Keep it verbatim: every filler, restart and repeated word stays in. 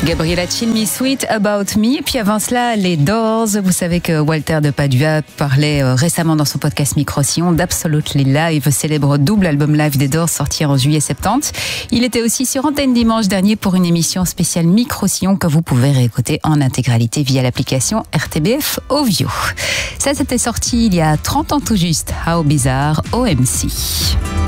Gabriella Cilmi, Sweet About Me. Et puis avant cela, les Doors. Vous savez que Walter de Padua parlait récemment dans son podcast Micro-Sillon d'Absolutely Live, célèbre double album live des Doors sorti en juillet soixante-dix. Il était aussi sur Antenne dimanche dernier pour une émission spéciale Micro-Sillon que vous pouvez réécouter en intégralité via l'application R T B F Ovio. Ça, c'était sorti il y a trente ans tout juste. How Bizarre, O M C.